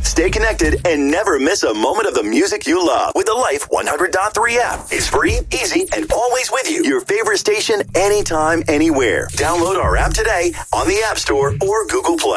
Stay connected and never miss a moment of the music you love with the Life 100.3 app. It's free, easy, and always with you. Your favorite station anytime, anywhere. Download our app today on the App Store or Google Play.